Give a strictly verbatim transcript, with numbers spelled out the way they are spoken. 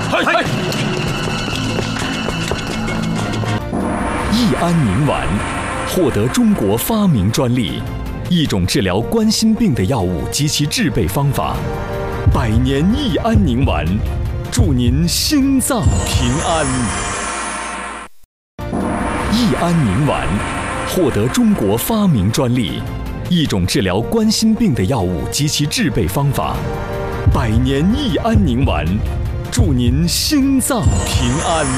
嗨！ 益安宁丸获得中国发明专利，一种治疗冠心病的药物及其制备方法。百年益安宁丸，祝您心脏平安。益安宁丸获得中国发明专利，一种治疗冠心病的药物及其制备方法。百年益安宁丸，祝您心脏平安。